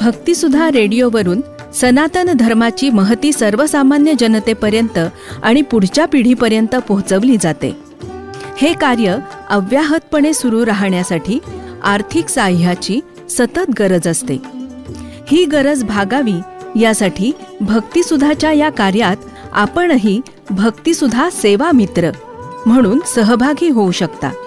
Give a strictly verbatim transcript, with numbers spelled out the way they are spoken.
भक्तिसुधा रेडिओवरून सनातन धर्माची महती सर्वसामान्य जनतेपर्यंत आणि पुढच्या पिढीपर्यंत पोहोचवली जाते. हे कार्य अव्याहतपणे सुरू राहण्यासाठी आर्थिक साह्याची सतत गरज असते. ही गरज भागावी यासाठी भक्तिसुधाच्या या कार्यात आपणही भक्तिसुधा सेवा मित्र म्हणून सहभागी होऊ शकता.